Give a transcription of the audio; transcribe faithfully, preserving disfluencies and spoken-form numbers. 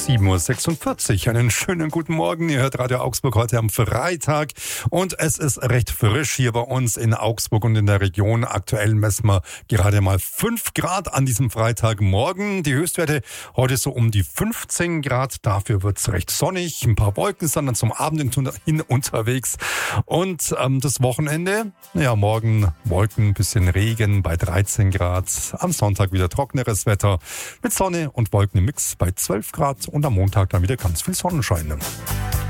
sieben Uhr sechsundvierzig. Einen schönen guten Morgen. Ihr hört Radio Augsburg heute am Freitag und es ist recht frisch hier bei uns in Augsburg und in der Region. Aktuell messen wir gerade mal fünf Grad an diesem Freitagmorgen. Die Höchstwerte heute so um die fünfzehn Grad. Dafür wird es recht sonnig. Ein paar Wolken sind dann zum Abend hin unterwegs. Und ähm, das Wochenende, ja, morgen Wolken, bisschen Regen bei dreizehn Grad. Am Sonntag wieder trockeneres Wetter mit Sonne und Wolken im Mix bei zwölf Grad und am Montag dann wieder ganz viel Sonnenschein.